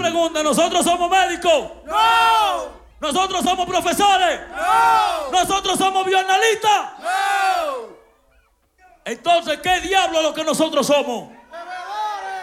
pregunta, ¿nosotros somos médicos? ¡No! ¿Nosotros somos profesores? ¡No! ¿Nosotros somos bioanalistas? ¡No! Entonces, ¿qué diablo es lo que nosotros somos?